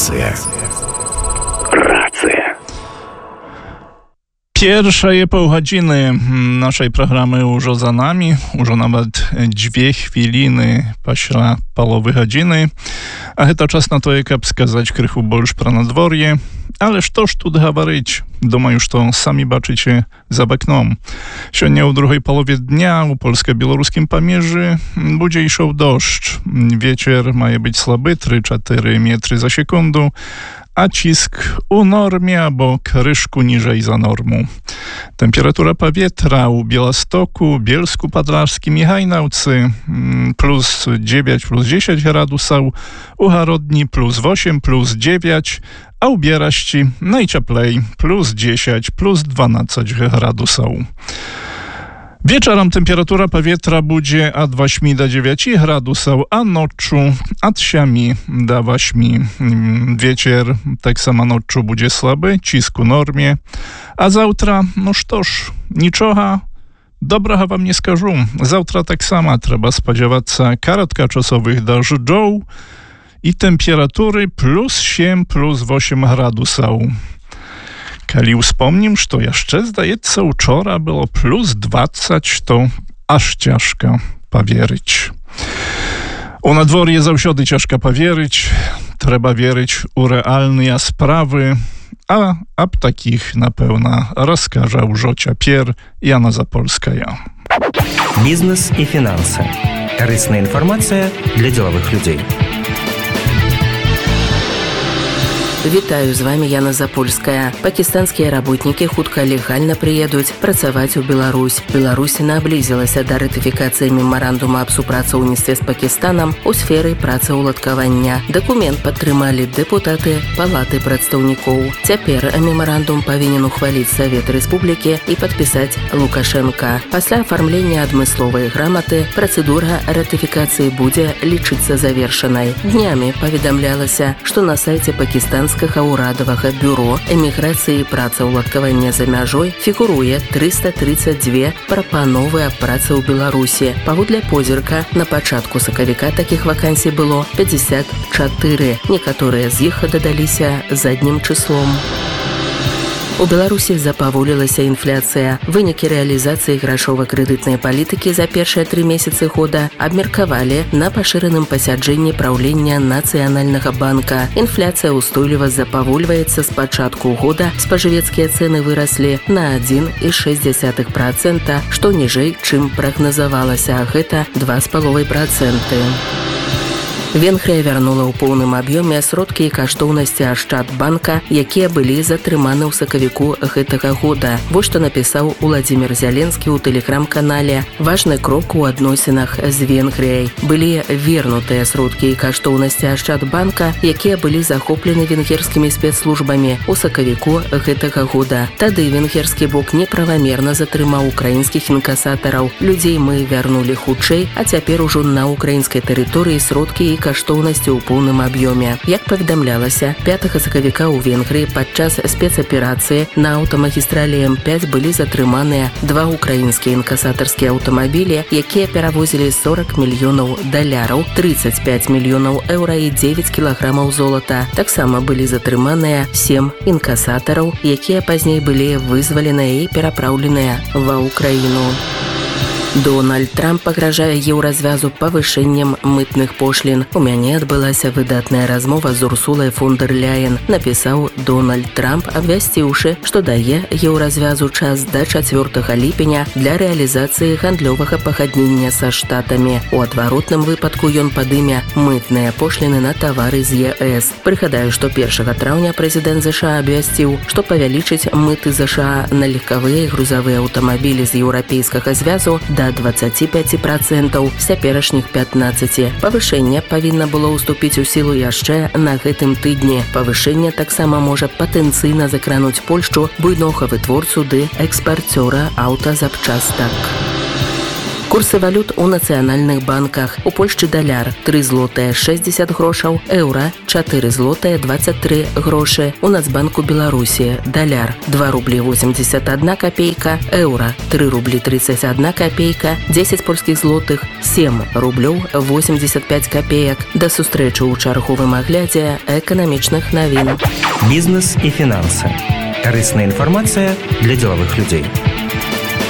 Рацыя. Першае паўгадзіны нашай праграмы ўжо за намі, ужо нават 2 хвіліны пасля паловы гадзіны. А гэта час на тое, каб сказаць крыху больш пра надвор'е. Але што ж тут гаварыць? Думаю, што самі бачыце за вакном. Сёння ў другой палове дня у польска-беларускім памежжы будзе ішоў дождж. Вецер мае быць слабы, 3-4 метры за секунду, a cisk u normie albo kryszku niżej za normą. Temperatura powietrza u Białegostoku, Bielsku Podlaskim i Hajnałcy plus 9, plus 10 gradusów, u Harodni plus 8, plus 9, a u Bieraści najcieplej plus 10, plus 12 gradusów. Wieczorem temperatura powietrza będzie od 8 do 9 gradusów, a noczu od 7 do 8. Wieczór tak samo noczu będzie słaby, cisk u normie, a zawtra, no sztoż, niczego dobrego wam nie skażu. Zawtra tak samo trzeba spodziewać się krótkoczasowych deszczów i temperatury plus 7, plus 8 gradusów. Kali wspomnim, że jeszcze zdaється wczoraj było plus 20, to aż ciężko powierzyć. U nadworje zawsiody ciężko powierzyć, trzeba wierzyć u realne sprawy, a takich na pewno rozkaże już Pier Jana Zapolskaja. Biznes i finanse. Корисна інформація для ділових людей. Вітаю, з вами Яна Запольская. Пакистанскія работнікі хутка легальна прыедуць працаваць у Беларусь. Беларусь наблізілася да ратыфікацыі мемарандума аб супрацоўніцтве з Пакістанам у сферы працаўладкавання. Дакумент падтрымалі дэпутаты Палаты прадстаўнікоў. Цяпер мемарандум павінен ухваліць Савет Рэспублікі і падпісаць Лукашенка. Пасля афармлення адмысловай граматы працэдура ратыфікацыі будзе лічыцца завершанай. Днямі паведамлялася, што на сайце пакістанскага ўрадавага бюро эміграцыі і працаўладкавання за мяжой фігуруе 332 прапановы аб працы ў Беларусі. Паводле позірка, на пачатку сакавіка такіх вакансій было 54. Некаторыя з іх дадаліся заднім числом. У Беларусі запаволілася інфляцыя. Вынікі рэалізацыі грашова-крэдытнай палітыкі за першыя 3 месяцы года абмеркавалі на пашыраным пасяджэнні праўлення Нацыянальнага банка. Інфляцыя ўстойліва запавольваецца з пачатку года. Спажывецкія цэны выраслі на 1,6%, што ніжэй, чым прагназавалася, а гэта 2,5%. Венгрыя вярнула ў поўным аб'ёме сродкі і каштоўнасці Ашчадбанка, якія былі затрыманы ў сакавіку гэтага года. Вось што напісаў Уладзімір Зяленскі ў тэлеграм-канале. Важны крок у адносінах з Венгрыяй. Былі вернутыя сродкі і каштоўнасці Ашчадбанка, якія былі захоплены венгерскімі спецслужбамі ў сакавіку гэтага года. Тады венгерскі бок неправамерна затрымаў украінскіх інкасатараў. Людзей мы вярнулі хутчэй, а цяпер ужо на украінскай тэрыторыі сродкі і каштоўнасці ў поўным аб'ёме. Як паведамлялася, 5 сакавіка ў Венгрыі падчас спецаперацыі на аўтамагістралі М5 былі затрыманыя 2 украінскія інкасатарскія аўтамабілі, якія перавозілі 40 мільёнаў даляраў, 35 мільёнаў еўра і 9 кілаграмаў золата. Таксама былі затрыманыя 7 інкасатараў, якія пазней былі вызваленыя і перапраўленыя ва Ўкраіну. Дональд Трамп пагражае еўразвязу павышэннем мытных пошлін. У мяне адбылася выдатная размова з Урсулай фон дэр Ляен, напісаў Дональд Трамп, абвясціўшы, што дае еўразвязу час да 4 ліпеня для рэалізацыі гандлёвага пагаднення са штатамі. У адваротным выпадку ён падыме мытныя пошліны на тавары з ЕС. Прыгадаю, што 1 траўня прэзідэнт ЗША абвясціў, што павялічыць мыты ЗША на легкавыя і грузавыя аўтамабілі з еўрапейскага звязу да 25% з цяперашніх 15%. Павышэнне павінна было ўступіць у сілу яшчэ на гэтым тыдні. Павышэнне таксама можа патэнцыйна закрануць Польшчу, буйнога вытворцу ды экспарцёра аўтазапчастак. Курсы валют у нацыянальных банках. У Польшчы даляр 3 злотыя 60 грошаў, еўра 4 злотыя 23 грошы. У Нацбанку Беларусі даляр 2 рублі 81 копейка, еўра 3 рублі 31 копейка, 10 польскіх злотых 7 рублёў 85 копеек. Да сустрэчы ў чарговым аглядзе эканамічных навін. Бізнес і фінансы. Карысная інфармацыя для дзелавых людзей.